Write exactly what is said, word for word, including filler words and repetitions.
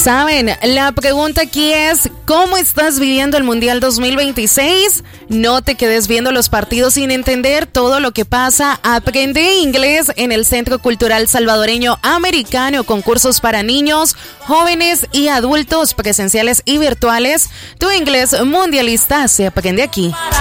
Saben, la pregunta aquí es, ¿cómo estás viviendo el Mundial dos mil veintiséis? No te quedes viendo los partidos sin entender todo lo que pasa. Aprende inglés en el Centro Cultural Salvadoreño Americano, con cursos para niños, jóvenes y adultos, presenciales y virtuales. Tu inglés mundialista se aprende aquí.